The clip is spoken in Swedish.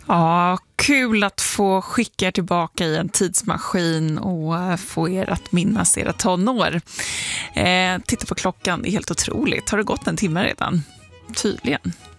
Ja, kul att få skicka er tillbaka i en tidsmaskin och få er att minnas era tonår. Titta på klockan, det är helt otroligt. Har det gått en timme redan? Tydligen.